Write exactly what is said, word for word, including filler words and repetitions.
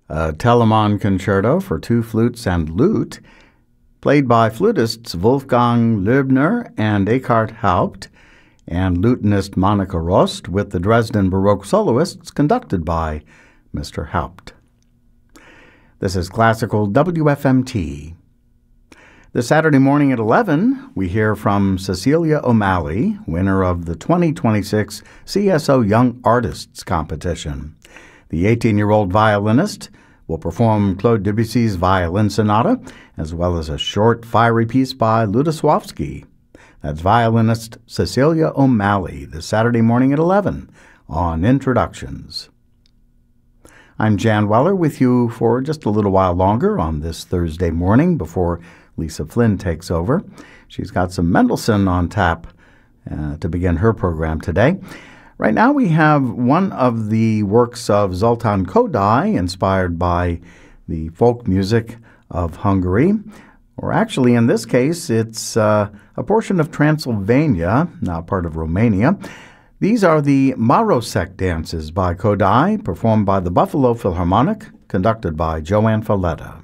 a Telemann concerto for two flutes and lute, played by flutists Wolfgang Loebner and Eckhard Haupt, and lutenist Monika Rost with the Dresden Baroque soloists conducted by Mister Haupt. This is Classical W F M T. This Saturday morning at eleven, we hear from Cecilia O'Malley, winner of the twenty twenty-six C S O Young Artists Competition. The eighteen-year-old violinist will perform Claude Debussy's Violin Sonata, as well as a short, fiery piece by Lutoslawski. That's violinist Cecilia O'Malley this Saturday morning at eleven on Introductions. I'm Jan Weller with you for just a little while longer on this Thursday morning before Lisa Flynn takes over. She's got some Mendelssohn on tap uh, to begin her program today. Right now we have one of the works of Zoltán Kodály, inspired by the folk music of Hungary. Or actually, in this case, it's uh, a portion of Transylvania, now part of Romania. These are the Marosek dances by Kodály, performed by the Buffalo Philharmonic, conducted by Joanne Falletta.